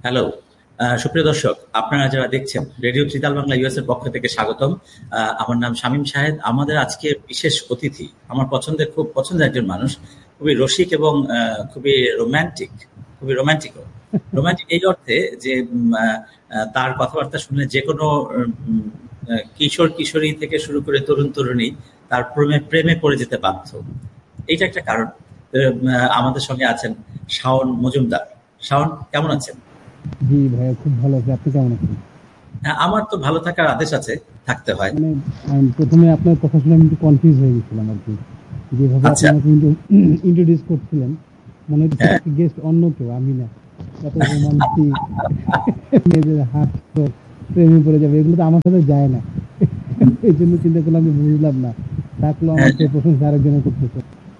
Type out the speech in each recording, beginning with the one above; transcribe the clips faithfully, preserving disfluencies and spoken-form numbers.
Hello, আহ, সুপ্রিয় দর্শক, আপনারা যারা দেখছেন রেডিও ত্রিতাল বাংলা ইউএস এর পক্ষ থেকে স্বাগতম। আহ, আমার নাম শামীম শাহেদ। আমাদের আজকে বিশেষ অতিথি আমার পছন্দের খুব পছন্দের একজন মানুষ, খুবই রসিক এবং আহ, খুবই রোমান্টিক, খুবই রোমান্টিক রোমান্টিক এই অর্থে যে উম, আহ, আহ, তার কথাবার্তা শুনলে যে কোনো উম, আহ, কিশোর কিশোরী থেকে শুরু করে তরুণ তরুণী তার প্রেমে প্রেমে পড়ে যেতে বাধ্য। এইটা একটা কারণ। আহ, আমাদের সঙ্গে আছেন শাওন মজুমদার। শাওন, কেমন আছেন? জি ভাইয়া, খুব ভালো আছি। আপনি কেমন আছেন? হ্যাঁ, আমার তো ভালো থাকার আদেশ আছে, থাকতে হয়। মানে আম, প্রথমে আপনার কথা শুনে আমি একটু কনফিউজ হয়ে গেছিলাম আর কি। যেভাবে আপনি আচ্ছা। আমাকে ইন্ট্রোডিউস করছিলেন, মনে হচ্ছে হ্যাঁ, গেস্ট অন্য কেউ, আমি না। এত রোমান্টিক, মেয়েদের হাত তো প্রেমে পড়ে যাবে, এগুলো তো আমার সাথে যায় না। এই জন্য চিন্তা করলাম, আমি বুঝলাম না থাকলো আমার হ্যাঁ, চেয়ে প্রশংসা আরেকজনের করতেছে।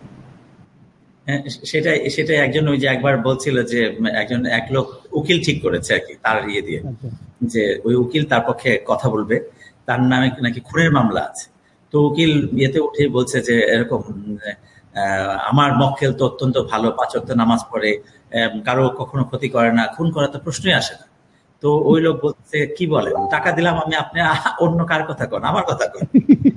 হ্যাঁ, সেটাই সেটাই একজন ওই যে একবার বলছিল যে উম, একজন এক লোক উকিল ঠিক করেছে আর কি, তার ইয়ে দিয়ে, আচ্ছা। যে ওই উকিল তার পক্ষে কথা বলবে, তার নামে নাকি খুনের মামলা আছে। তো উকিল ইয়েতে উঠে বলছে যে এরকম উম, আহ, আমার মক্কেল তো অত্যন্ত ভালো, পাঁচ ওয়াক্ত নামাজ পড়ে, আহ, কারো কখনো ক্ষতি করে না, খুন করা তো প্রশ্নই আসে না। তো ওই লোক বলছে, কি বলেন, টাকা দিলাম আমি, আপনি আহ, অন্য কার কথা কন, আমার কথা কন।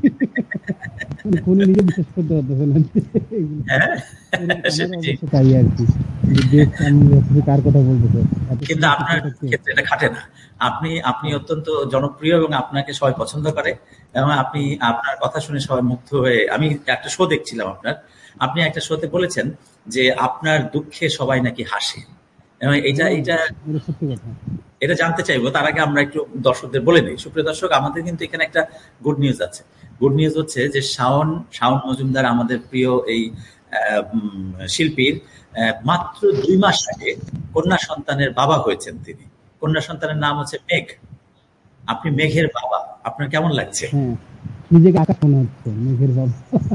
মানে ফোনে নিজে বিশ্বাস করতে পারতেছে না যে এগুলো। হ্যাঁ, এরকম আমারও সেটাই। অবশ্য তাই আর কি, যে গেস্ট আমি ভাবতেছি কার কথা বলতেছে, এত কিন্তু সুন্দর আপনার শিক্ষকটা কে? ক্ষেত্রে এটা খাটে না। আপনি আপনি অত্যন্ত জনপ্রিয় এবং আপনাকে সবাই পছন্দ করে, এবং আপনি আপনার কথা শুনে সবাই মুগ্ধ হয়ে, আমি একটা শো দেখছিলাম আপনার, আপনি একটা শোতে বলেছেন যে আপনার দুঃখে সবাই নাকি হাসে। এবং এটা হ্যাঁ, এটা এটা সত্যি কথা। এটা জানতে চাইবো। তার আগে আমরা একটু দর্শকদের বলে দিই, সুপ্রিয় দর্শক, আমাদের কিন্তু এখানে একটা গুড নিউজ আছে। গুড নিউজ হচ্ছে যে শাওন শাওন মজুমদার, আমাদের প্রিয় এই আহ, উম, শিল্পীর আহ, মাত্র দুই মাস আগে কন্যা সন্তানের বাবা হয়েছেন তিনি। কন্যা সন্তানের নাম হচ্ছে মেঘ। আপনি মেঘের বাবা, আপনার কেমন লাগছে? হ্যাঁ, নিজেকে আকাশ মনে হচ্ছে, মেঘের বাবা।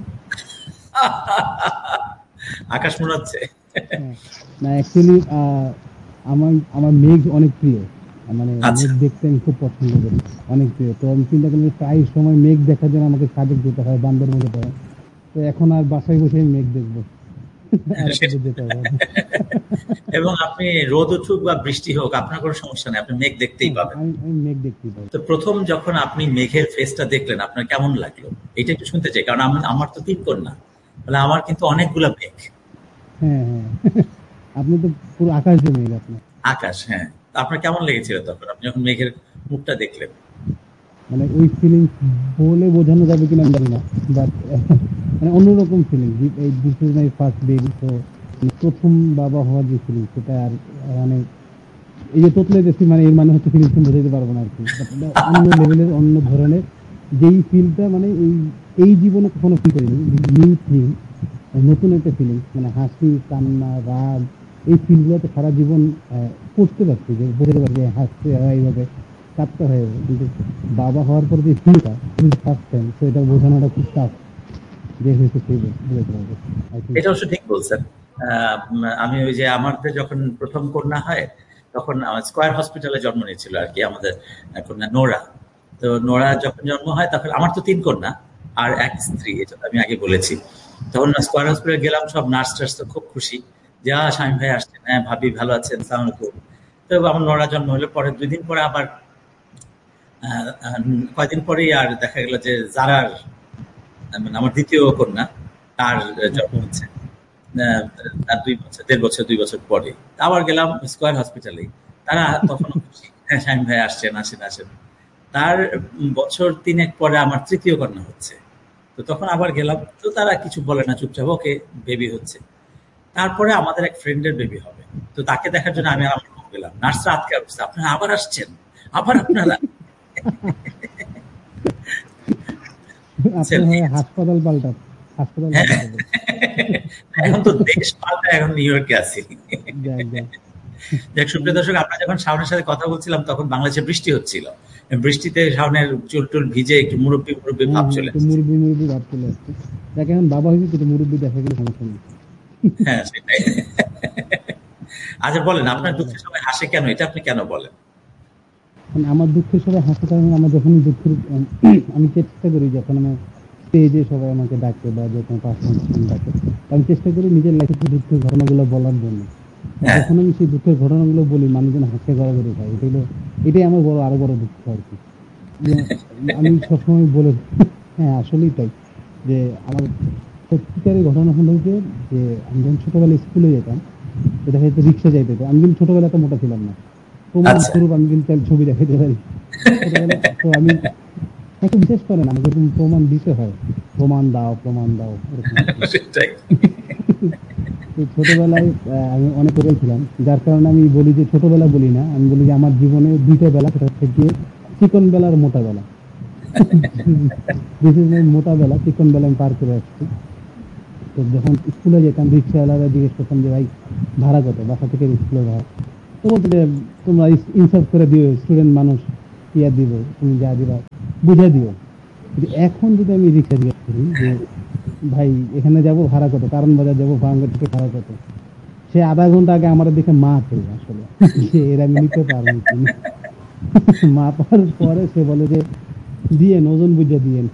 আকাশ মনে হচ্ছে? হ্যাঁ, না অ্যাকচুয়ালি আমার আমার মেঘ অনেক প্রিয়। মানে আচ্ছা। মেঘ দেখতে আমি খুব পছন্দ করি, অনেক প্রিয়। তো আমি চিন্তা করি প্রায় সময় মেঘ দেখার জন্য আমাকে সাজেক যেতে হয়, বান্দরবন যেতে হয়। তো এখন আর বাসায় বসে আমি মেঘ দেখবো, আর কোথাও যেতে হবে না। এবং আপনি রোদ উঠুক বা বৃষ্টি হোক, আপনার কোনো সমস্যা নেই, আপনি মেঘ দেখতেই হ্যাঁ, পাবেন। আমি আমি মেঘ দেখতেই পাবো। তো প্রথম যখন আপনি মেঘের ফেসটা দেখলেন, আপনার কেমন লাগলো? এটা একটু শুনতে চাই, কারণ আমি, আমার তো তিন কন্যা, তাহলে আমার কিন্তু অনেকগুলা মেঘ। হ্যাঁ, হ্যাঁ। আপনি তো পুরো আকাশ দিয়ে মেঘ আপনি। আকাশ, হ্যাঁ। তো আপনার কেমন লেগেছিল তখন আপনি যখন মেঘের মুখটা দেখলেন? মানে ওই ফিলিংস বলে বোঝানো যাবে কিনা আমি জানি না, বাট মানে অন্যরকম ফিলিংস। এই this is my first baby. তো প্রথম বাবা হওয়ার যে ফিলিংস, সেটা আর আহ, মানে এই যে তোতলে গেছি, মানে এর মানে হচ্ছে ফিলিংস বোঝাতে পারবো না আর কি। বাট এটা অন্য লেভেলের, অন্য ধরনের যেই ফিলটা, মানে এই এই জীবনে কখনো ফিল করিনি। নিউ থিং, নতুন একটা ফিলিংস, মানে হাসি, কান্না, রাগ, এই ফিলগুলো তো সারা জীবন আহ, করতে পারছি, যে বোঝাতে পারছি যে হাসতে হয় এইভাবে, কাঁদতে হয় এভাবে। কিন্তু বাবা হওয়ার পর যে ফিলটা, ফার্স্ট টাইম, তো এটা বোঝানোটা খুব টাফ। যে হয়েছে সেই বোঝাতে পারবে, আই থিঙ্ক এটা সো। অবশ্য ঠিক বলছেন। আহ, উম, আমি ওই যে আমাদের যখন প্রথম কন্যা হয়, তখন স্কয়ার হসপিটালে জন্ম নিয়েছিল আর কি আমাদের আহ, কন্যা নোরা। তো নোরা যখন জন্ম হয়, তখন আমার তো তিন কন্যা আর এক স্ত্রী, এটা তো আমি আগে বলেছি। তখন স্কয়ার হসপিটালে গেলাম, সব নার্স টার্স তো খুব খুশি, যা স্বামী ভাই আসছেন, হ্যাঁ ভাবি ভালো আছেন, সালাম আলাইকুম। তো আমার নোরা জন্ম হলো, পরে দুই দিন পরে আবার আহ, আহ, কয়দিন পরেই আর দেখা গেল যে জারার, মানে আমার দ্বিতীয় কন্যা, তার জন্ম আচ্ছা। হচ্ছে। আহ, তার দুই বছর, দেড় বছর, দুই বছর পরে আবার গেলাম স্কয়ার হসপিটালে। তারা তখনও খুশি, হ্যাঁ শাহিন ভাই আসছেন, আসেন আসেন। তার বছর তিনেক পরে আমার তৃতীয় কন্যা হচ্ছে। তো তখন আবার গেলাম, তো তারা কিছু বলে না, চুপচাপ ওকে, বেবি হচ্ছে। তারপরে আমাদের এক ফ্রেন্ডের বেবি হবে। তো তাকে দেখার জন্য আচ্ছা। আমি আমার রুম গেলাম, নার্সরা আটকে অবস্থা, আপনারা আবার আসছেন, আবার আপনারা বুঝছেন? আপনার হয় হাসপাতাল পাল্টা, হাসপাতাল হ্যাঁ, পাল্টাতে হবে। এখন তো দেশ পাল্টা, এখন নিউ ইয়র্কে আছি। যাক যাক। দেখ মানে সুপ্রিয় দর্শক, আমরা যখন শাওনের সাথে কথা বলছিলাম, তখন বাংলাদেশে বৃষ্টি হচ্ছিল। বৃষ্টিতে শাওনের চুল টুল ভিজে একটু মুরব্বি মুরব্বি হ্যাঁ, ভাব হ্যাঁ, চলে একটু আসছে। মুরব্বি মুরব্বি ভাব চলে আসছে। যাকে এখন বাবা হয়েছে, কিন্তু মুরব্বি দেখা গেলে সমস্যা নেই। হ্যাঁ, সেটাই। আচ্ছা বলেন, বলো আপনার বলো। দুঃখের সময় হাসে কেন, এটা আপনি কেন বলেন? মানে আমার দুঃখের সবাই হাসতে, কারণ আমার যখন দুঃখের উম, আমি চেষ্টা করি, যখন আমার স্টেজে সবাই আমাকে ডাকে বা যখন পারফরমেন্স ডাকে, আমি চেষ্টা করি নিজের লাইফের দুঃখের ঘটনাগুলো বলার জন্য। হ্যাঁ। যখন আমি সেই দুঃখের ঘটনাগুলো বলি মানুষজন হাসতে গড়াগড়ি খায়, এটা হলো এটাই আমার বড় আরো বড় দুঃখ আর কি। যে আমি সবসময় বলে হ্যাঁ আসলেই তাই, যে আমার সত্যিকারের ঘটনা হলো যে যে আমি যখন ছোটবেলায় স্কুলে যেতাম, তো দেখা যেত রিক্সা যাইতে হতো। আমি কিন্তু ছোটবেলায় এত মোটা ছিলাম না, প্রমাণ আচ্ছা। স্বরূপ আমি কিন্তু ছবি দেখাতে পারি ছোটবেলা। তো আমি একটু বিশেষ করেন আমাকে এরকম প্রমাণ দিতে হয়, প্রমাণ দাও প্রমাণ দাও এরকম আর কি। সেটাই। তো ছোটবেলায় আহ, আমি অনেক করেছিলাম, যার কারণে আমি বলি যে ছোটবেলা বলি না, আমি বলি যে আমার জীবনে দুইটা বেলা, সেটা হচ্ছে গিয়ে চিকন বেলা আর মোটা বেলা। দিস ইজ মাই মোটা বেলা, চিকন বেলা আমি পার করে আসছি। তো যখন স্কুলে যেতাম রিক্সাওয়ালারা জিজ্ঞেস করতাম যে ভাই ভাড়া কত, বাসা থেকে স্কুলে ভাড়া, তো বলতে যে তোমরা ইনসাফ করে দিও, স্টুডেন্ট মানুষ কি আর দিব, তুমি যা দিবা বুঝে দিও। কিন্তু এখন যদি আমি রিক্সা জিজ্ঞেস করি যে ভাই এখানে যাব ভাড়া কত, কারণ বাজার যাবো ভাঙ্গা থেকে ভাড়া কত, সে আধা ঘন্টা আগে আমার দেখে মা পেয়ে আসলে যে এর আমি নিতে পারবো কিনা। মা পাওয়ার পরে সে বলে যে দিয়েন, ওজন বুঝে দিয়েন।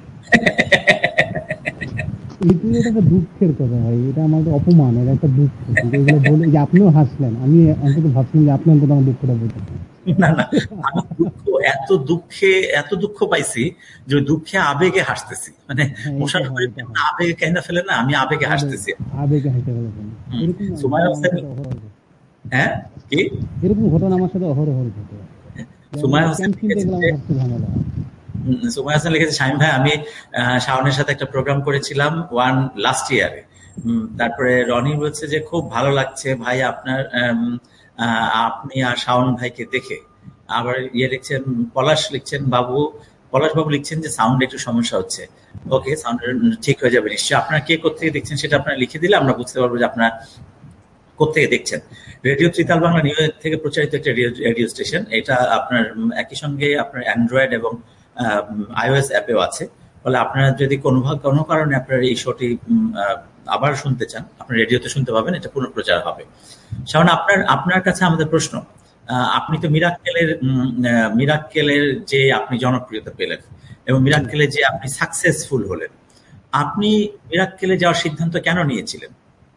এটা এটা একটা দুঃখের কথা ভাই, এটা আমার একটা অপমান, এটা একটা দুঃখ। কিন্তু এগুলো বলে যে আপনিও হাসলেন, আমি অন্তত ভাবছিলাম যে আপনি অন্তত আমার দুঃখটা বুঝেন। না, না, আমি দুঃখ এত দুঃখে এত দুঃখ পাইছি যে ওই দুঃখে আবেগে হাসতেছি। মানে হ্যাঁ এটা মোশাররফ হয়, করিম এটা যেমন হয়, আবেগে কাইন্দা ফেলে না, আমি আবেগে আবেগ হাসতেছি। আবেগে হেঁটে ফেলেছেন। হুম। এরকম সুমাইয়া ঘটনা আমার হোসেন। সাথে অহরহ ঘটে। হ্যাঁ, কি? এরকম ঘটনা আমার সাথে অহরহ ঘটে, যে আমি সুমাইয়া একটা হোসেন ক্যাম্প কিনতে লিখেছেন গেলাম, যে আমার হাসতে ঝামেলা। উম, সুমাইয়া হোসেন লিখেছে, শামীম ভাই আমি আহ, শাওনের সাথে একটা প্রোগ্রাম করেছিলাম ওয়ান লাস্ট ইয়ারে। তারপরে রনি বলছে যে খুব ভালো লাগছে ভাই আপনার আম, আহ, আপনি আর শাওন ভাইকে দেখে। আবার ইয়ে লিখছেন, পলাশ লিখছেন বাবু, পলাশ বাবু লিখছেন যে সাউন্ড একটু সমস্যা হচ্ছে। ওকে, সাউন্ড ঠিক হয়ে যাবে নিশ্চয়ই। আপনারা কে কোথেকে দেখছেন সেটা আপনারা লিখে দিলে আমরা বুঝতে পারবো যে আপনারা কোথেকে দেখছেন। Radio tritaal Bangla new York থেকে প্রচারিত একটা রেডিও স্টেশন। এটা আপনার উম, একই সঙ্গে আপনার অ্যান্ড্রয়েড এবং আইওএস অ্যাপেও আছে। ফলে আপনারা যদি কোনো ভাগ কোনো কারণে আপনার এই শোটি উম, আহ, আবার শুনতে চান, আপনি রেডিওতে শুনতে পাবেন, এটা পুনঃপ্রচার হবে। শাওন, আপনার আপনার কাছে আমাদের প্রশ্ন, আহ, আপনি তো মিরাক্কেলের উম, আহ, মিরাক্কেলের যে আপনি জনপ্রিয়তা পেলেন এবং জি। মিরাক্কেলে যে আপনি সাকসেসফুল হলেন, আপনি মিরাক্কেলে যাওয়ার সিদ্ধান্ত কেন নিয়েছিলেন?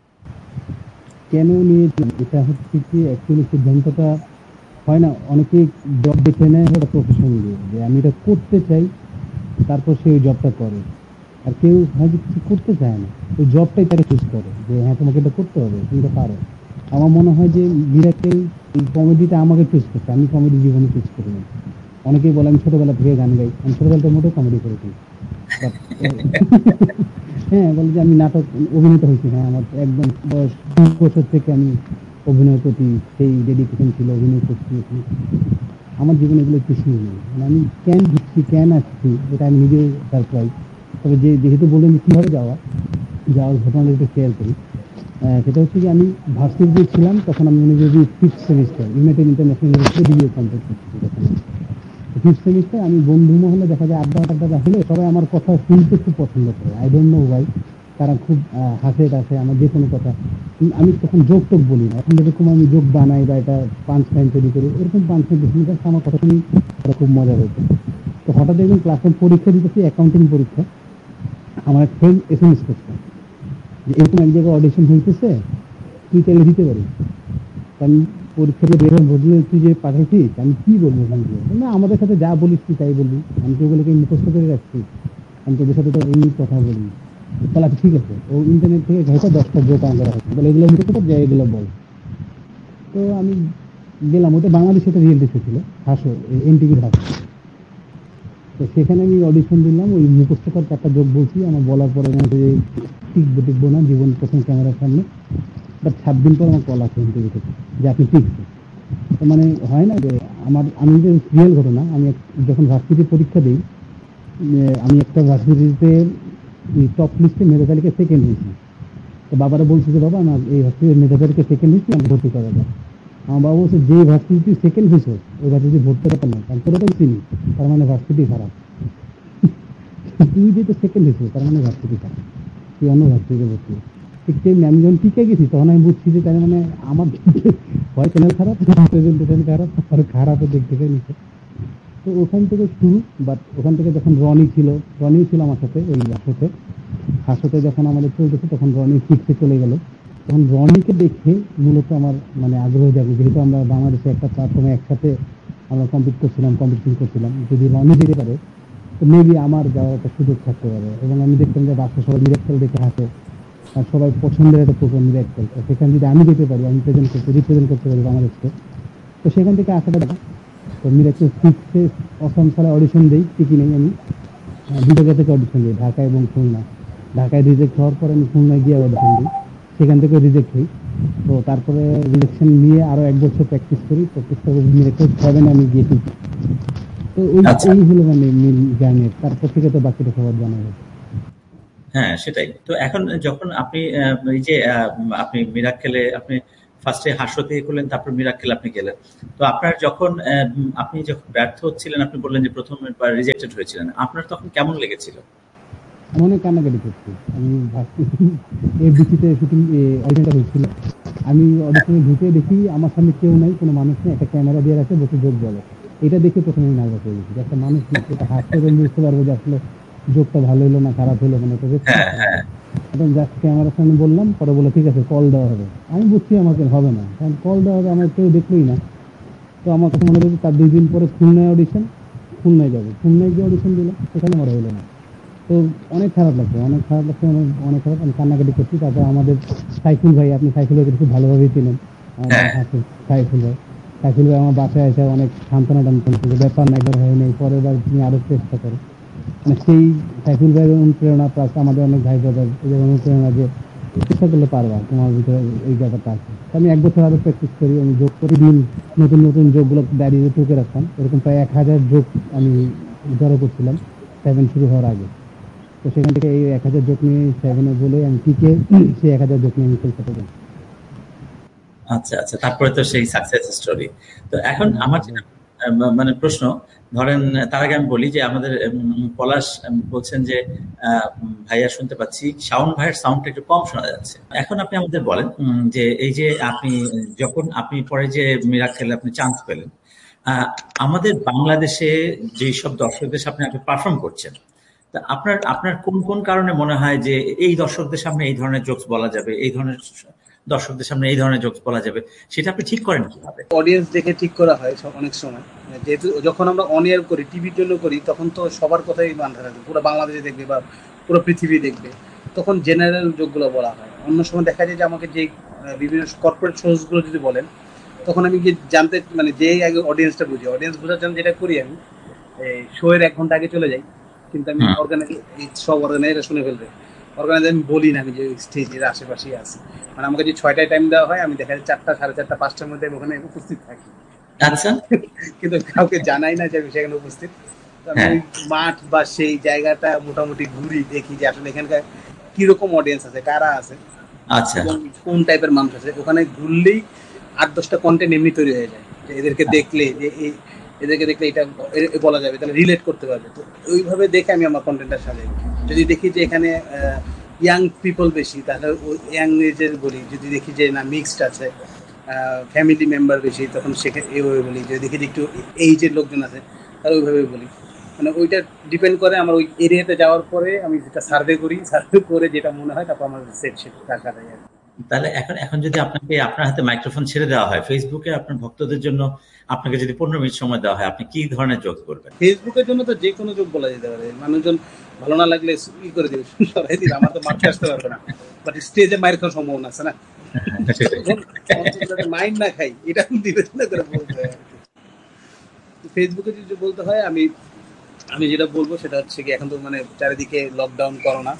কেন নিয়েছিলাম, এটা হচ্ছে কি অ্যাকচুয়ালি সিদ্ধান্তটা হয় না, অনেকে জব বেছে নেয় একটা প্রফেশন দিয়ে, যে আমি এটা করতে চাই, তারপর সে ওই জবটা করে। আর কেউ হয়তো কিছু করতে চায় না, ওই জবটাই তাকে চুজ করে যে হ্যাঁ তোমাকে এটা করতে হবে, তুমি এটা পারো। আমার মনে হয় যে মিরাকেল এই কমেডিটা আমাকে চুজ করছে, আমি কমেডি জীবনে চুজ করি না। অনেকেই বলে আমি ছোটবেলা থেকে গান গাই, আমি ছোটবেলাতে মোটেও কমেডি করেছি, বাট হ্যাঁ বলে যে আমি নাটক অভিনেতা হয়েছি, হ্যাঁ আমার একদম বয়স দুই বছর থেকে আমি অভিনয়ের প্রতি সেই ডেডিকেশন ছিল, অভিনয় করছি। আমার জীবনে এগুলো কিছুই নেই, মানে আমি কেন ঢুকছি কেন আসছি এটা আমি নিজেও সারপ্রাইজ। তবে যে যেহেতু বললেন কীভাবে যাওয়া, যাওয়ার ঘটনাটা একটু শেয়ার করি। আহ, সেটা হচ্ছে যে আমি ভার্সিটিতে ছিলাম, তখন আমি মনে করি fifth semester United international university degree complete করছি তখন। ফিফথ সেমিস্টার আমি বন্ধু মহলে দেখা যায় আড্ডা আড্ডা হলে সবাই আমার কথা শুনতে খুব পছন্দ করে, আই ডোন্ট নো ওয়াই। তারা খুব আহ, হাসে টাসে আমার যে কোনো কথা। উম, আমি তখন যোগ টোক বলি না, এখন যেরকম আমি যোগ বানাই বা এটা পাঁচ লাইন তৈরি করি, এরকম পাঁচ লাইন বেশি কাছে আমার কথা শুনি, তারা খুব মজা হয়েছে। তো হঠাৎ একদিন ক্লাসে পরীক্ষা দিতেছি, অ্যাকাউন্টিং পরীক্ষা। আমার এক ফ্রেন্ড এস এম এস করছে যে এরকম এক জায়গায় অডিশন হইতেছে, তুই চাইলে দিতে পারিস। তো আমি পরীক্ষাটা বের হয়ে বললি তুই যে পাঠাইছিস, আমি কি বলবো ওখান দিয়ে, না আমাদের সাথে যা বলিস তুই তাই বলবি, আমি তো ওগুলোকে মুখস্থ করে রাখছি, আমি তোদের সাথে তো এমনি কথা বলি। তাহলে আচ্ছা ঠিক আছে, ও ইন্টারনেট থেকে ঘেঁটে দশটা জোক আনতে রাখছে, বলে এগুলো মুখস্থ কর, যা এগুলো বল। তো আমি গেলাম, ওটা বাংলাদেশে একটা রিয়েলিটি শো ছিল, হাসো, এন টিভির হাসো। তো সেখানে আমি অডিশন দিলাম, ওই মুখস্থকার চারটা যোগ বলছি, আমার বলার পরে মনে হচ্ছে যে টিকবো টিকবো না জীবন প্রথম ক্যামেরার সামনে। বাট সাত দিন পর আমার কল আসে ইন্টারভিউ থেকে যে আপনি টিকছে। তো মানে হয় না যে আমার, আমি যে রিয়েল ঘটনা, আমি এক- যখন ভার্সিটি পরীক্ষা দিই, উম, আমি একটা ভার্সিটিতে টপ লিস্টে মেধা তালিকা সেকেন্ড হয়েছি। তো বাবারা বলছে যে বাবা আমার এই ভার্সিটির মেধা তালিকা সেকেন্ড হয়েছি, আমি ভর্তি করা যায়। আমার বাবা বলছে যে ভার্সিটি সেকেন্ড হয়েছে ওই ভার্সিটি ভর্তি করা না, কারণ তোরা তো চিনি, তার মানে ভার্সিটি খারাপ। তুই যেহেতু সেকেন্ড হয়েছে তার মানে ভার্সিটি খারাপ, তুই অন্য ভার্সিটিতে ভর্তি হ। ঠিক তেমনি আমি যখন টিকে গেছি তখন আমি বুঝছি যে তার মানে আমার হয় চ্যানেল খারাপ, প্রেজেন্টেশন খারাপ, আর খারাপও দিক থেকে নিচ্ছে। তো ওখান থেকে শুরু। বাট ওখান থেকে যখন রনি ছিল, রনি ছিল আমার সাথে ওই হাসতে, হাসতে যখন আমাদের চলতেছে তখন রনি সিক্সে চলে গেল। তখন রনিকে দেখে মূলত আমার মানে আগ্রহ জাগে, যেহেতু আমরা বাংলাদেশে একটা প্ল্যাটফর্মে একসাথে আমরা কম্পিট করছিলাম কম্পিটিশন করছিলাম, যদি রনি যেতে পারে তো মেবি আমার যাওয়ার একটা সুযোগ থাকতে পারে। এবং আমি দেখতাম যে বাচ্চা সবাই মিরাক্কেল দেখে হাসে, আর সবাই পছন্দের একটা প্রোগ্রাম মিরাক্কেল, তো সেখানে যদি আমি যেতে পারি, আমি প্রেজেন্ট করতে রিপ্রেজেন্ট করতে পারি বাংলাদেশকে, তো সেখান থেকে আশাটা দেখা। তো মিরাক্কেল সিক্সে অসম সালে অডিশন দিই, ঠিকই নেই আমি আহ, দুটো জায়গা থেকে অডিশন দিই, ঢাকা এবং খুলনা। ঢাকায় রিজেক্ট হওয়ার পরে আমি খুলনায় গিয়ে অডিশন দিই, সেখান থেকে রিজেক্ট হই। তো তারপরে রিজেকশন নিয়ে আরো এক বছর প্র্যাকটিস করি, প্র্যাকটিস করে মিরাক্কেল সেভেন আমি গিয়ে টিকি। তো এই আচ্ছা, এই হলো মানে মিল জার্নির, তারপর থেকে তো বাকিটা সবার জানা গেছে। হ্যাঁ সেটাই। তো এখন যখন আপনি আহ, এই যে আহ, আপনি মিরাক্কেলে আপনি ফার্স্টে হাস্যতে করলেন, তারপর মিরাক্কেল আপনি গেলেন। তো আপনার যখন আহ, আপনি যখন ব্যর্থ হচ্ছিলেন, আপনি বললেন যে প্রথম রিজেক্টেড হয়েছিলেন, আপনার তখন কেমন লেগেছিল? আমি অনেক কান্নাকাটি করছি। আমি ভাবছি এই বিচিতে শুটিং অডিশনটা হয়েছিল, আমি অডিশনে ঢুকে দেখি আমার সামনে কেউ নাই, কোনো মানুষ নেই, একটা ক্যামেরা দিয়ে রাখে, বসে যোগ বলে। এটা দেখে প্রথমে আমি নার্ভাস হয়ে গেছি যে একটা মানুষ না, এটা হাসতে আমি বুঝতে পারবো যে আসলে যোগটা ভালো হলো না খারাপ হলো, মানে এটা হ্যাঁ, রেসপন্স হ্যাঁ। একদম জাস্ট ক্যামেরার সামনে বললাম, পরে বলে ঠিক আছে কল দেওয়া হবে। আমি বুঝছি আমাকে হবে না, কারণ কল দেওয়া হবে আমার কেউ দেখলোই না। তো আমার কাছে মনে হচ্ছে তার দুই দিন পরে খুলনায় অডিশন, খুলনায় যাবো, খুলনায় গিয়ে অডিশন দিলাম, সেখানে আমার হলো না। তো অনেক খারাপ লাগছে, অনেক খারাপ লাগছে, অনেক অনেক খারাপ, আমি কান্নাকাটি করছি। তারপর আমাদের সাইফুল ভাই, আপনি সাইফুল ভাইকে খুব ভালোভাবেই চিনেন, আমাদের হ্যাঁ, হাসির সাইফুল ভাই। সাইফুল ভাই আমার বাসায় এসে অনেক সান্ত্বনা টান্ত্বনা করছে, ব্যাপার না, একবার হয় নাই, পরের বার তুমি আরো চেষ্টা করো। মানে সেই সাইফুল ভাইয়ের অনুপ্রেরণা প্লাস আমাদের অনেক ভাই ব্রাদার এদের অনুপ্রেরণা যে চেষ্টা করলে পারবা, তোমার ভিতরে এই ব্যাপারটা আছে। তো আমি এক বছর আরো প্র্যাকটিস করি, আমি যোগ প্রতিদিন নতুন নতুন যোগগুলো ডায়েরিতে টুকে রাখতাম, এরকম প্রায় এক হাজার যোগ আমি জড়ো করছিলাম সেভেন শুরু হওয়ার আগে। তো সেখান থেকে এই এক হাজার যোগ নিয়ে সেভেনে বলে আমি টিকে সেই এক হাজার যোগ নিয়ে আমি কলকাতা যাই। আচ্ছা, আচ্ছা। তারপরে তো সেই সাকসেস স্টোরি। তো এখন আমার যেটা আহ, মানে প্রশ্ন, ধরেন তার আগে আমি বলি যে আমাদের উম, পলাশ উম, বলছেন যে আহ, উম, ভাইয়া শুনতে পাচ্ছি শাওন ভাইয়ের সাউন্ডটা একটু কম শোনা যাচ্ছে। এখন আপনি আমাদের বলেন উম, যে এই যে আপনি যখন আপনি পরে যে মিরাক্কেলে আপনি চান্স পেলেন, আহ, আমাদের বাংলাদেশে যেই সব দর্শকদের সামনে আপনি পারফর্ম করছেন, তা আপনার আপনার কোন কোন কারণে মনে হয় যে এই দর্শকদের সামনে এই ধরনের জোকস বলা যাবে, এই ধরনের দর্শকদের সামনে এই ধরনের জোকস বলা যাবে, সেটা আপনি ঠিক করেন কিভাবে? অডিয়েন্স দেখে ঠিক করা হয় সব অনেক সময়। যেহেতু যখন আমরা অন এয়ার করি, টিভির জন্য করি, তখন তো সবার কথাই মাথায় রাখবে, পুরো বাংলাদেশে দেখবে বা পুরো পৃথিবী দেখবে, তখন জেনারেল যোগগুলো বলা হয়। অন্য সময় দেখা যায় যে আমাকে যে আহ, বিভিন্ন কর্পোরেট শোজগুলো যদি বলেন, তখন আমি গিয়ে জানতে মানে যে আগে অডিয়েন্সটা বুঝি, অডিয়েন্স বোঝার জন্য যেটা করি আমি, এই শো এর এক ঘন্টা আগে চলে যাই। কিন্তু আমি হুম। অর্গানাইজ সব অর্গানাইজার শুনে ফেলবে, অর্গানাইজার আমি বলি না আমি যে স্টেজের আশেপাশেই আছি। মানে আমাকে যে ছয়টায় টাইম দেওয়া হয়, আমি দেখা যায় চারটা সাড়ে চারটা পাঁচটার মধ্যে আমি ওখানে উপস্থিত থাকি। আচ্ছা। কিন্তু কাউকে জানাই না যে আমি সেখানে উপস্থিত। তো আমি হ্যাঁ। ওই মাঠ বা সেই জায়গাটা মোটামুটি ঘুরি, দেখি যে আসলে এখানকার কিরকম অডিয়েন্স আছে, কারা আছে আচ্ছা, এবং কোন টাইপের মানুষ আছে। ওখানে ঘুরলেই আট দশটা কন্টেন্ট এমনি তৈরি হয়ে যায়, যে এদেরকে দেখলে যে এই এদেরকে দেখলে এটা এ- এ বলা যাবে, তাহলে রিলেট করতে পারবে। তো ওইভাবে দেখে আমি আমার কন্টেন্টটা সাজাই। যদি দেখি যে এখানে ইয়াং পিপল বেশি, তাহলে ইয়াং এজের বলি। যদি দেখি যে না মিক্সড আছে, ফ্যামিলি মেম্বার বেশি, তখন সেখানে এইভাবে বলি। যদি দেখি যে একটু এইজের লোকজন আছে, তাহলে ওইভাবে বলি। মানে ওইটা ডিপেন্ড করে আমার ওই এরিয়াতে যাওয়ার পরে আমি যেটা সার্ভে করি, সার্ভে করে যেটা মনে হয়, তারপর আমার সেট সেট টাকা দেয় আর কি। তাহলে এখন এখন যদি আপনাকে আপনার হাতে মাইক্রোফোন ছেড়ে দেওয়া হয় ফেসবুকে আপনার ভক্তদের জন্য, আপনাকে যদি পনেরো মিনিট সময় দেওয়া হয়, আপনি কি ধরনের জোক করবেন? ফেসবুকের জন্য তো যে কোনো যোগ বলা যেতে পারে, মানুষজন ভালো না লাগলে ই করে দিবে, সরাই দিবে, আমার তো মারতে আসতে পারবে না, বাট স্টেজে মায়ের খাওয়ার সম্ভাবনা আছে না। সেটাই। অন্তত যাতে মাইন্ড না খাই, এটা বিবেচনা করে বলতে হয় আর কি। ফেসবুকে যদি বলতে হয়, আমি আমি যেটা বলবো সেটা হচ্ছে কি, এখন তো মানে চারিদিকে লকডাউন, করোনা,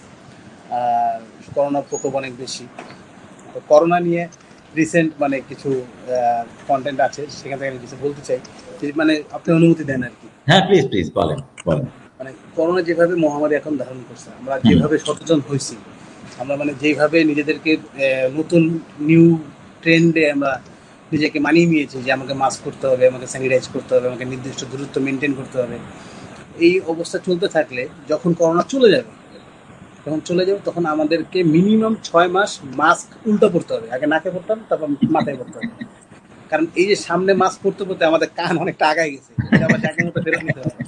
আর করোনার প্রকোপ অনেক বেশি। তো করোনা নিয়ে রিসেন্ট মানে কিছু কন্টেন্ট আছে, সেখান থেকে আমি কিছু বলতে চাই, যদি মানে আপনি অনুমতি দেন আর কি। হ্যাঁ, প্লিজ প্লিজ বলেন, বলেন। মানে করোনা যেভাবে মহামারী এখন ধারণ করছে, আমরা হুম। যেভাবে সচেতন হয়েছি, আমরা মানে যেভাবে নিজেদেরকে আহ, নতুন নিউ ট্রেন্ডে আমরা নিজেকে মানিয়ে নিয়েছি, যে আমাকে মাস্ক করতে হবে, আমাকে স্যানিটাইজ করতে হবে, আমাকে নির্দিষ্ট দূরত্ব মেনটেন করতে হবে। এই অবস্থা চলতে থাকলে যখন করোনা চলে যাবে, যখন চলে যাবে তখন আমাদেরকে মিনিমাম ছয় মাস মাস্ক উল্টো পড়তে হবে। আগে নাকে পড়তাম, তারপর মাথায় পড়তে হবে। কারণ এই যে সামনে মাস্ক পড়তে পড়তে আমাদের কান অনেকটা আগায় গেছে, এটা আবার জায়গা মতো ফেরত নিতে হবে।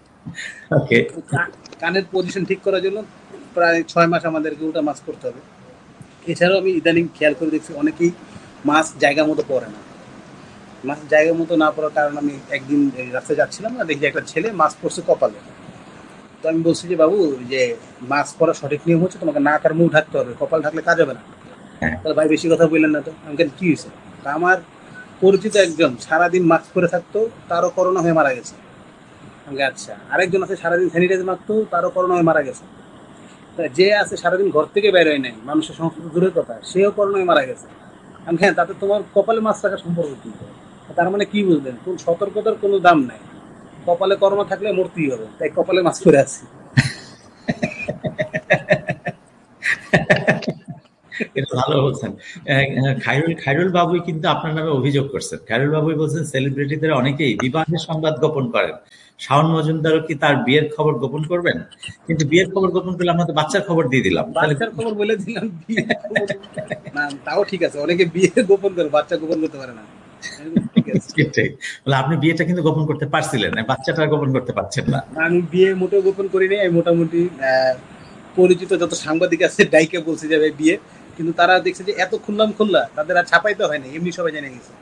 ওকে। কানের পজিশন ঠিক করার জন্য প্রায় ছয় মাস আমাদেরকে উল্টা মাস্ক করতে হবে। এছাড়াও আমি ইদানিং খেয়াল করে দেখছি অনেকেই মাস্ক জায়গা মতো পরে না। মাস্ক জায়গা মতো না পড়ার কারণ আমি একদিন রাস্তায় যাচ্ছিলাম না, দেখি একটা ছেলে মাস্ক পরছে কপালে। তো আমি বলছি যে বাবু যে মাস্ক পরা সঠিক নিয়ম হচ্ছে তোমাকে নাক আর মুখ ঢাকতে হবে, কপাল ঢাকলে কাজ হবে না। তাহলে ভাই বেশি কথা বললেন না তো। আমি কেন কি হয়েছে? আমার পরিচিত একজন সারাদিন মাস্ক পরে থাকতো, তারও করোনা হয়ে মারা গেছে। আমি আচ্ছা, আরেকজন আছে সারাদিন স্যানিটাইজার মাখতো, তারও করোনা হয়ে মারা গেছে। যে আছে সারাদিন ঘর থেকে বের হয় নাই, মানুষের সংস্কৃতি দূরের কথা, সেও করোনা হয়ে মারা গেছে। আমি হ্যাঁ, তাতে তোমার কপালে মাস্ক রাখার সম্পর্ক কি? তার মানে কি বুঝলেন? কোন সতর্কতার কোনো দাম নাই। কপালে করোনা থাকলে মরতেই হবে, তাই কপালে মাস্ক পরে আছি। এটা ভালো বলছেন। খায়রুল খায়রুল বাবুই কিন্তু আপনার নামে অভিযোগ করছেন। খায়রুল বাবুই বলছেন সেলিব্রিটিদের অনেকেই বিবাহের সংবাদ গোপন করেন। শাওন মজুমদারও কি তার বিয়ের খবর গোপন করবেন? কিন্তু বিয়ের খবর গোপন করলে আমরা তো বাচ্চার খবর দিয়ে দিলাম। বাচ্চার খবর বলে দিলাম, না তাও ঠিক আছে। অনেকে বিয়ে গোপন করে, বাচ্চা গোপন করতে পারে না। আপনি বিয়েটা কিন্তু গোপন করতে পারছিলেন, বাচ্চাটা গোপন করতে পারছেন না। আমি বিয়ে মোটেও গোপন করিনি। আমি মোটামুটি পরিচিত যত সাংবাদিক আছে ডাইকে বলছি যে বিয়ে, কিন্তু তারা দেখছে যে এত খুললাম খুললা, তাদের আর ছাপাইতে হয় না, এমনি সবাই জেনে গেছে।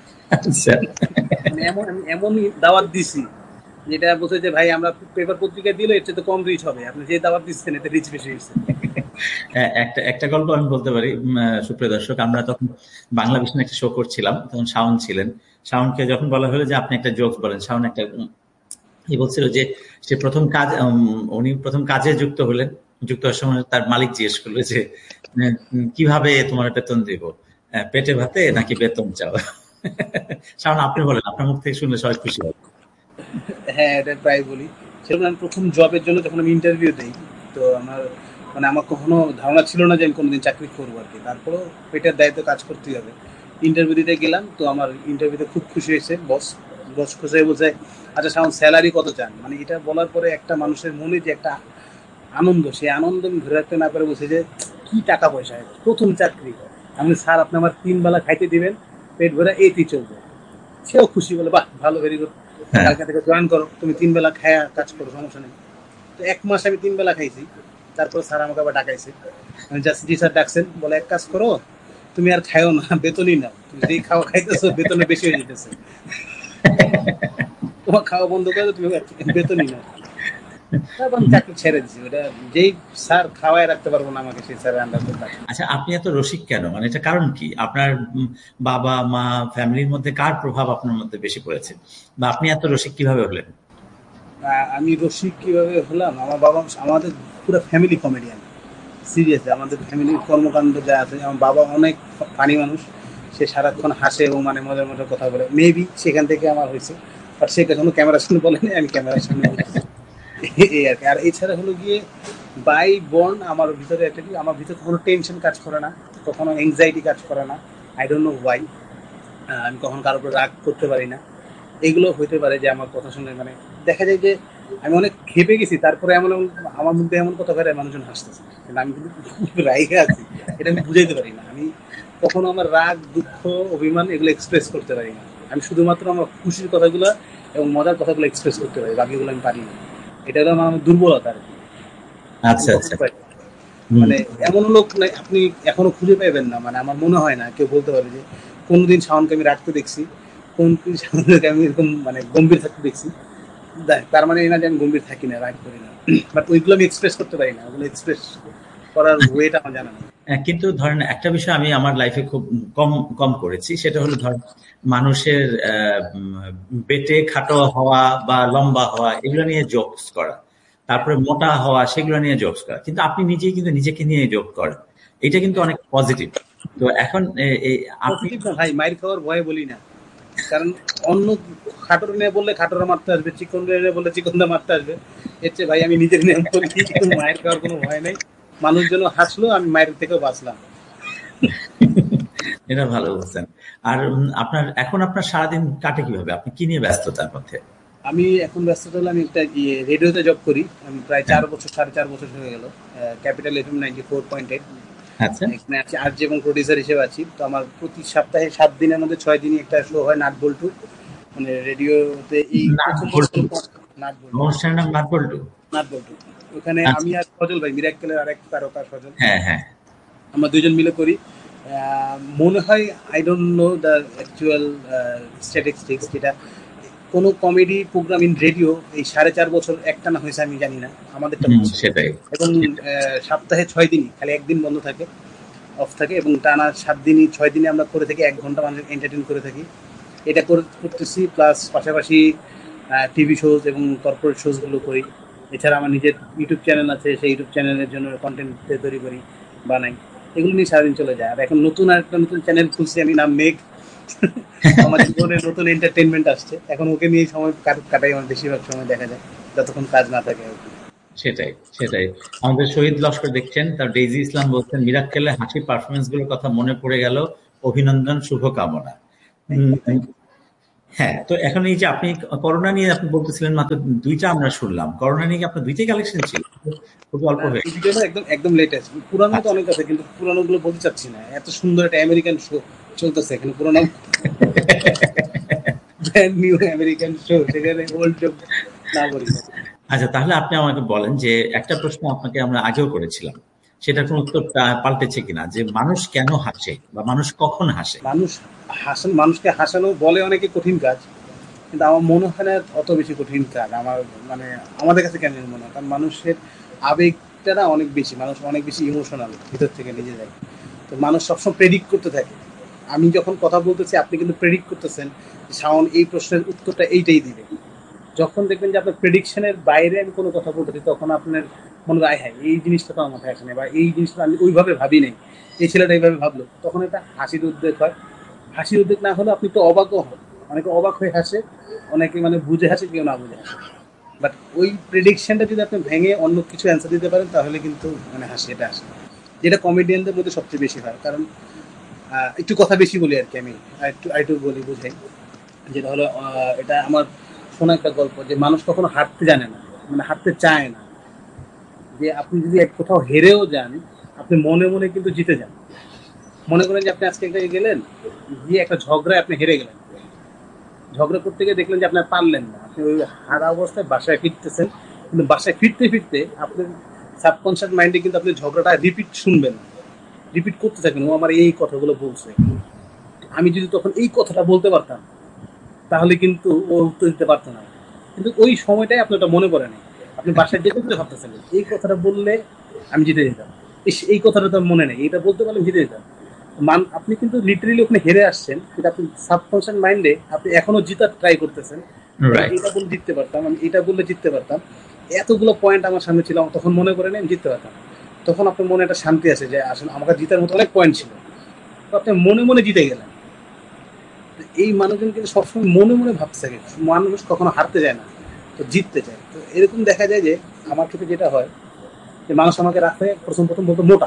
এমন এমন দাওয়াত দিছি যেটা বলছে যে ভাই আমরা পেপার পত্রিকা দিলে এর চেয়ে কম রিচ হবে, আপনি যে দাওয়াত দিচ্ছেন এতে রিচ বেশি হয়েছে। একটা একটা গল্প আমি বলতে পারি সুপ্রিয় দর্শক। আমরা তখন বাংলা ভিশন একটা শো করছিলাম, তখন শাওন ছিলেন। শাওনকে যখন বলা হলো যে আপনি একটা জোকস বলেন, শাওন একটা ই বলছিল যে সে প্রথম কাজ উনি প্রথম কাজে যুক্ত হলেন, যুক্ত হওয়ার সময় তার মালিক জিজ্ঞেস করলো যে কিভাবে তোমার বেতন দিব, পেটে ভাতে নাকি বেতন চাও? শাওন আপনি বলেন, আপনার মুখ থেকে শুনলে সবাই খুশি হবে। হ্যাঁ, এটা প্রায় বলি। সেরকম আমি প্রথম জবের জন্য যখন আমি ইন্টারভিউ দিই, তো আমার মানে আমার কখনো ধারণা ছিল না যে আমি কোনোদিন চাকরি করবো আর কি। তারপরেও পেটের দায়িত্ব কাজ করতেই হবে। ইন্টারভিউ দিতে গেলাম, তো আমার ইন্টারভিউতে খুব খুশি হয়েছে বস। বস খুশি হয়ে বলছে আচ্ছা শাওন স্যালারি কত চান? মানে এটা বলার পরে একটা মানুষের মনে যে একটা আনন্দ, সেই আনন্দ আমি ধরে রাখতে না পারে বলছে যে কি টাকা পয়সা, প্রথম চাকরি। আমি স্যার আপনি আমার তিন বেলা খাইতে দিবেন, পেট ভরে এইটি চলবে। সেও খুশি, বলে বাহ ভালো, ভেরি গুড, কালকে থেকে জয়েন করো, তুমি তিন বেলা খায়া কাজ করো, সমস্যা নেই। তো এক মাস আমি তিন বেলা খাইছি। তারপর স্যার আমাকে আবার ডাকাইছে। আমি জাস্ট জি স্যার ডাকছেন, বলে এক কাজ করো, তুমি আর খাইও না, বেতনই নাও, তুমি যেই খাওয়া খাইতেছো বেতনে বেশি হয়ে যেতেছে, তোমার খাওয়া বন্ধ করে তুমি বেতনই নাও। তারপর আমি চাকরি ছেড়ে দিচ্ছি। ওটা যেই স্যার খাওয়াই রাখতে পারবো না আমাকে, সেই স্যারের আন্ডার করতে। আচ্ছা, আপনি এত রসিক কেন? মানে এটা কারণ কি? আপনার বাবা মা ফ্যামিলির মধ্যে কার প্রভাব আপনার মধ্যে বেশি পড়েছে, বা আপনি এত রসিক কিভাবে হলেন? আমি রসিক কিভাবে হলাম, আমার বাবা, আমাদের পুরো ফ্যামিলি কমেডিয়ান, সিরিয়াসলি। আমাদের ফ্যামিলির কর্মকাণ্ড যা আছে, আমার বাবা অনেক ফানি মানুষ, সে সারাক্ষণ হাসে এবং মানে মজার মজার কথা বলে। মেবি সেখান থেকে আমার হয়েছে, বাট সে কখনো ক্যামেরার সামনে বলেনি, আমি ক্যামেরার সামনে বলছি এই আর কি। আর এছাড়া হলো গিয়ে বাই বর্ন আমার ভিতরে একটা কি, আমার ভিতরে কোনো টেনশন কাজ করে না, কখনো এংজাইটি কাজ করে না। I don't know Y. আমি কখনো কারোর উপর রাগ করতে পারি না। এগুলো হইতে পারে যে আমার কথা শুনে মানে দেখা যায় যে আমি অনেক খেপে গেছি, তারপরে এমন আমার মধ্যে এমন কথা করে মানুষজন হাসতেছে, কিন্তু আমি কিন্তু রাগে আছি, এটা আমি বুঝাইতে পারি না। আমি কখনো আমার রাগ, দুঃখ, অভিমান এগুলো এক্সপ্রেস করতে পারি না। আমি শুধুমাত্র আমার খুশির কথাগুলো এবং মজার কথাগুলো এক্সপ্রেস করতে পারি, বাকিগুলো আমি পারি না। এটা হলো আমার দুর্বলতা আর কি। আচ্ছা আচ্ছা। মানে এমন লোক নাই আপনি এখনো খুঁজে পাইবেন না, মানে আমার মনে হয় না কেউ বলতে পারে যে কোনদিন শাওনকে আমি রাখতে দেখছি, কোন শাওনকে আমি এরকম মানে গম্ভীর থাকতে দেখছি। তার মানে এই না যে আমি গম্ভীর থাকি না, রাগ করি না, বাট ওইগুলো আমি এক্সপ্রেস করতে পারি না। ওগুলো এক্সপ্রেস করার ওয়েটা আমার জানা নেই। কিন্তু ধরেন একটা বিষয় আমি আমার লাইফে খুব কম কম করেছি, সেটা হলো ধরেন মানুষের পেটে খাটো হওয়া বা লম্বা হওয়া এগুলো নিয়ে জোকস করা, তারপরে মোটা হওয়া সেগুলো নিয়ে জোকস করা। কিন্তু আপনি নিজেই কিন্তু নিজেকে নিয়ে জোক করেন, এটা কিন্তু অনেক পজিটিভ। তো এখন আপনি ভাই মাইর খাওয়ার ভয়ে বলি না, কারণ অন্য খাটোর নিয়ে বললে খাটোরা মারতে আসবে, চিকন নিয়ে বললে চিকনটা মারতে আসবে। এর চেয়ে ভাই আমি নিজের নিয়ে বলি, মায়ের খাওয়ার কোনো ভয় নেই। মানুষজন হাসলো, আমি মায়ের থেকেও বাঁচলাম। এটা ভালো বলছেন। আর আপনার এখন আপনার সারাদিন কাটে কিভাবে? আপনি কি নিয়ে ব্যস্ত তার মধ্যে? আমি এখন ব্যস্ত হলে আমি একটা রেডিওতে জব করি। আমি প্রায় চার বছর সাড়ে চার বছর হয়ে গেল, capital FM ninety four point eight. আচ্ছা, এখানে আছি আরজে এবং প্রডিউসার হিসেবে আছি। তো আমার প্রতি সপ্তাহে সাত দিনের মধ্যে ছয় দিনই একটা শো হয়, নাট বল্টু, মানে রেডিওতে। এই অনুষ্ঠানের নাম নাট বল্টু। নাট বল্টু। ওখানে আমি আর সজল ভাই, মিরাক্কেলের আরেক তারকা সজল। হ্যাঁ হ্যাঁ। আমরা দুইজন মিলে করি। মনে হয় I don't know the actual statistics, যেটা কোনো কমেডি প্রোগ্রাম ইন রেডিও এই সাড়ে চার বছর একটা না হয়েছে আমি জানি না, আমাদেরটা হচ্ছে। সেটাই। এবং সপ্তাহে ছয় দিনই, খালি একদিন বন্ধ থাকে, অফ থাকে, এবং টানা সাত দিনই ছয় দিনে আমরা করে থাকি, এক ঘন্টা মানুষ এন্টারটেইন করে থাকি। এটা করতেছি, প্লাস পাশাপাশি টিভি শোজ এবং কর্পোরেট শোজগুলো করি। এছাড়া আমার নিজের ইউটিউব চ্যানেল আছে, সেই ইউটিউব চ্যানেলের জন্য কন্টেন্ট তৈরি করি, বানাই, এগুলো নিয়ে সারাদিন চলে যায়। আর এখন নতুন আর একটা নতুন চ্যানেল খুলছি আমি, নাম মেঘ। আমার জীবনে নতুন এন্টারটেনমেন্ট আসছে, এখন ওকে নিয়ে সময় কাটাই, আমার বেশিরভাগ সময় দেখা যায় যতক্ষণ কাজ না থাকে। সেটাই সেটাই আমাদের শহীদ লস্কর দেখছেন, তার ডেইজি ইসলাম বলছেন মিরাক্কেলে হাসি পারফরমেন্স গুলোর কথা মনে পড়ে গেল, অভিনন্দন, শুভকামনা। হ্যাঁ, তো এখন এই যে আপনি করোনা নিয়ে আপনি বলতেছিলেন, মাত্র দুইটা আমরা শুনলাম, করোনা নিয়ে আপনার দুইটাই কালেকশন ছিল, খুব অল্প হয়ে একদম একদম লেটেস্ট। পুরানো তো অনেক আছে, কিন্তু পুরানো গুলো বলতে চাচ্ছি না। এত সুন্দর একটা আমেরিকান শো চলতেছে এখানে, পুরানো ব্র্যান্ড নিউ আমেরিকান শো, সেখানে ওল্ড না বলি। আচ্ছা, তাহলে আপনি আমাকে বলেন যে একটা প্রশ্ন আপনাকে আমরা আগেও করেছিলাম, সেটার কোন উত্তর পাল্টেছে কিনা, যে মানুষ কেন হাসে বা মানুষ কখন হাসে? মানুষ হাসান, মানুষকে হাসানো বলে অনেকে কঠিন কাজ, কিন্তু আমার মনে হয় না অত বেশি কঠিন কাজ। আমার মানে আমাদের কাছে কেন মনে হয়, কারণ মানুষের আবেগটা না অনেক বেশি, মানুষ অনেক বেশি ইমোশনাল ভিতর থেকে নিজে যায়। তো মানুষ সবসময় প্রেডিক্ট করতে থাকে। আমি যখন কথা বলতেছি, আপনি কিন্তু প্রেডিক্ট করতেছেন যে শাওন এই প্রশ্নের উত্তরটা এইটাই দিবে। যখন দেখবেন যে আপনার প্রেডিকশনের বাইরে আমি কোনো কথা বলতেছি, তখন আপনার মনে হয় হ্যাঁ এই জিনিসটা তো আমার মাথায় আসে না, বা এই জিনিসটা আমি ওইভাবে ভাবি নাই, এই ছেলেটা এইভাবে ভাবলো, তখন এটা হাসির উদ্বেগ হয়। হাসির উদ্বেগ না হলে আপনি তো অবাকও হন, অনেকে অবাক হয়ে হাসে, অনেকে মানে বুঝে হাসে, কেউ না বুঝে হাসে। বাট ওই প্রেডিকশনটা যদি আপনি ভেঙে অন্য কিছু অ্যান্সার দিতে পারেন, তাহলে কিন্তু মানে হাসি এটা আসে, যেটা কমেডিয়ানদের মধ্যে সবচেয়ে বেশি হয়। কারণ একটু কথা বেশি বলি আর কি, আমি একটু আইটু বলি বুঝাই, যেটা হলো এটা আমার শোনা একটা গল্প, যে মানুষ কখনো হাঁটতে জানে না, মানে হাঁটতে চায় না। যে আপনি যদি এক কোথাও হেরেও যান, আপনি মনে মনে কিন্তু জিতে যান। মনে করেন যে আপনি আজকে একটা গেলেন, গিয়ে একটা ঝগড়ায় আপনি হেরে গেলেন, ঝগড়া করতে গিয়ে দেখলেন যে আপনার পারলেন না, আপনি ওই হারা অবস্থায় বাসায় ফিরতেছেন, কিন্তু বাসায় ফিরতে ফিরতে আপনার সাবকনশিয়াস মাইন্ডে কিন্তু আপনি ঝগড়াটা রিপিট শুনবেন, রিপিট করতে থাকবেন, ও আমার এই কথাগুলো বলছে, আমি যদি তখন এই কথাটা বলতে পারতাম তাহলে কিন্তু ও উত্তর দিতে পারতো না। কিন্তু ওই সময়টাই আপনার ওটা মনে পড়ে না, আপনি বাসায় যেতে যেতে ভাবতেছেন এই কথাটা বললে আমি জিতে যেতাম, এই কথাটা তো মনে নেই, এটা বলতে পারলে জিতে যেতাম। মান আপনি কিন্তু লিটারেলি ওখানে হেরে আসছেন, কিন্তু আপনি সাবকনশিয়াস মাইন্ডে আপনি এখনো জিতার ট্রাই করতেছেন, এটা বলে জিততে পারতাম, আমি এটা বললে জিততে পারতাম, এতগুলো পয়েন্ট আমার সামনে ছিল, তখন মনে করে নেই জিততে পারতাম। তখন আপনার মনে একটা শান্তি আছে যে আসলে আমাকে জিতার মতো অনেক পয়েন্ট ছিল, তো আপনি মনে মনে জিতে গেলেন। এই মানুষজন কিন্তু সবসময় মনে মনে ভাবতে থাকে, মানুষ কখনো হারতে যায় না, তো জিততে চায়। তো এরকম দেখা যায় যে আমার ক্ষেত্রে যেটা হয়, যে মানুষ আমাকে রাখতে প্রথম প্রথম বলতো মোটা,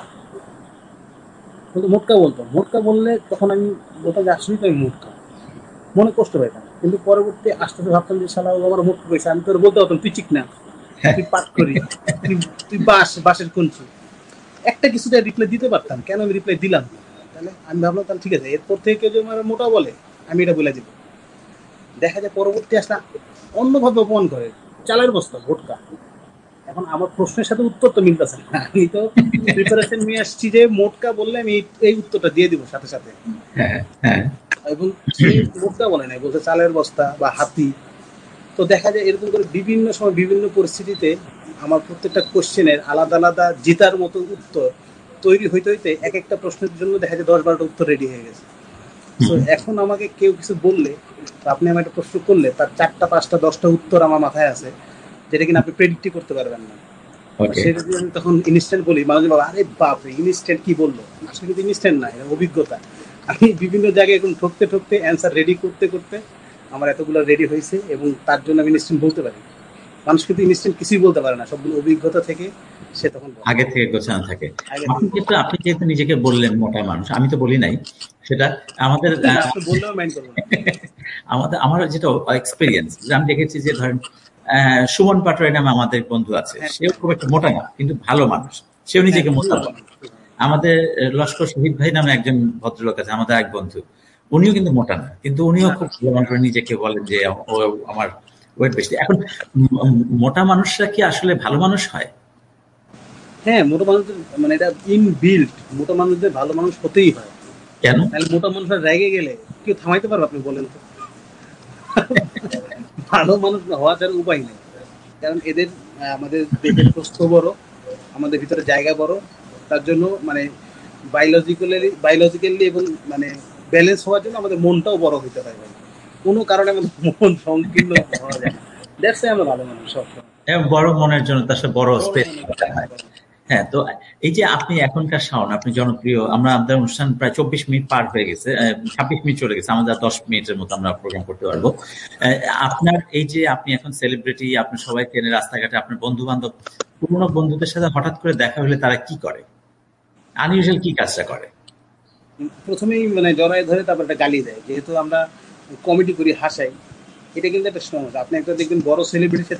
কিন্তু মোটকা বলতো, মোটকা বললে তখন আমি বলতাম যে আসলেই তো আমি মোটকা, মনে কষ্ট পেতাম। কিন্তু পরবর্তী আস্তে আস্তে ভাবতাম যে শালা আমার মোটকা পেয়েছে, আমি তোর বলতে পারতাম তুই চিক না, তুই পাট করি, তুই তুই বাস বাসের কুঞ্চি, একটা কিছুতে রিপ্লাই দিতে পারতাম, কেন আমি রিপ্লাই দিলাম? তাহলে আমি ভাবলাম তাহলে ঠিক আছে, এরপর থেকে কেউ যদি আমার মোটা বলে আমি এটা বলে দিব। দেখা যায় পরবর্তী আসলে অন্যভাবে অপমান করে, চালের বস্তা, ভোটকা। এখন আমার প্রশ্নের সাথে উত্তর তো মিলতেছে না, আমি তো প্রিপারেশন নিয়ে আসছি যে মোটকা বললে আমি এই উত্তরটা দিয়ে দিব সাথে সাথে, এবং সেই মোটকা বলে নাই, বলছে চালের বস্তা বা হাতি। তো দেখা যায় এরকম করে বিভিন্ন সময় বিভিন্ন পরিস্থিতিতে আমার প্রত্যেকটা কোশ্চেনের আলাদা আলাদা জেতার মতো উত্তর তৈরি হইতে হইতে এক একটা প্রশ্নের জন্য দেখা যায় দশ বারোটা উত্তর রেডি হয়ে গেছে। তো এখন আমাকে কেউ কিছু বললে, আপনি আমার একটা প্রশ্ন করলে, তার চারটা পাঁচটা দশটা উত্তর আমার মাথায় আছে, যেটা কিনা আপনি প্রেডিক্টই করতে পারবেন না। সেটা যদি আমি তখন ইনস্ট্যান্ট বলি, মানুষ বলে আরে বাপরে ইনস্ট্যান্ট কি বললো, আসলে কিন্তু ইনস্ট্যান্ট না, এটা অভিজ্ঞতা। আমি বিভিন্ন জায়গায় এখন ঠকতে ঠকতে অ্যান্সার রেডি করতে করতে আমার এতগুলো রেডি হয়েছে, এবং তার জন্য আমি ইনস্ট্যান্ট বলতে পারি। মানুষ কিন্তু ইনস্ট্যান্ট কিছুই বলতে পারে না, সবগুলো অভিজ্ঞতা থেকে সে তখন আগে থেকে গোছানো থাকে। আপনি যেহেতু আপনি যেহেতু নিজেকে বললেন মোটা মানুষ, আমি তো বলি নাই সেটা, আমাদের বললেও মাইন্ড করবো না। আমাদের আমার যেটা এক্সপিরিয়েন্স, আমি দেখেছি যে ধরেন সুমন পাটোয়ারি নামে আমাদের বন্ধু আছে, সেও খুব একটা মোটা না, কিন্তু ভালো মানুষ, সেও নিজেকে মোটা বলে। আমাদের লস্কর শহীদ ভাই নামে একজন ভদ্রলোক আছে, আমাদের এক বন্ধু, উনিও কিন্তু মোটা না, কিন্তু উনিও খুব ভালো করে নিজেকে বলেন যে আমার ওয়েট বেশি। এখন মোটা মানুষরা কি আসলে ভালো মানুষ হয়? হ্যাঁ, মোটা মানুষদের মানে এটা ইনবিল্ট, মোটা মানুষদের ভালো মানুষ হতেই হয়। কেন? তাহলে মোটা মানুষরা রেগে গেলে কেউ থামাইতে পারবে আপনি বলেন তো? ভালো মানুষ হওয়া ছাড়া উপায় নেই। কারণ এদের আহ, আমাদের দেহের প্রস্থ বড়, আমাদের ভিতরে জায়গা বড়, তার জন্য মানে বায়োলজিক্যালি বায়োলজিক্যালি এবং মানে ব্যালেন্স হওয়ার জন্য আমাদের মনটাও বড় হইতে হয় ভাই। কোনো কারণে আমাদের মন সংকীর্ণ হওয়া যায় না। দ্যাটস আমরা ভালো মানুষ সবসময়। হ্যাঁ, বড় মনের জন্য তার সাথে বড় বড় স্পেস মনে দরকার হয়। হ্যাঁ, তো এই যে আপনি এখনকার শাওন, আপনি জনপ্রিয়। আমরা আমাদের অনুষ্ঠান প্রায় চব্বিশ মিনিট পার হয়ে গেছে, ছাব্বিশ মিনিট চলে গেছে, আমাদের আর দশ মিনিটের মতো আমরা প্রোগ্রাম করতে পারবো। আহ, আপনার এই যে আপনি এখন সেলিব্রিটি, আপনি সবাই চেনে রাস্তাঘাটে, আপনার বন্ধু বান্ধব, পুরোনো বন্ধুদের সাথে হঠাৎ করে দেখা হলে তারা কি করে, আনইউজুয়াল কি কাজটা করে? প্রথমেই মানে জড়ায় ধরে তারপর একটা গালি দেয়, যেহেতু আমরা কমেডি করি, হাসাই। এটা কিন্তু একটা সমস্যা। আপনি একটা দেখবেন বড় সেলিব্রিটির সাথে